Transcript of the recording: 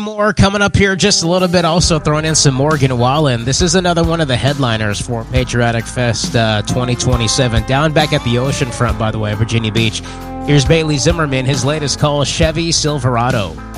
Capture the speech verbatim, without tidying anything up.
More coming up here just a little bit, also throwing in some Morgan Wallen. This is another one of the headliners for Patriotic Fest uh, twenty twenty-seven. Down back at the ocean front, by the way, Virginia Beach. Here's Bailey Zimmerman, his latest call, Chevy Silverado.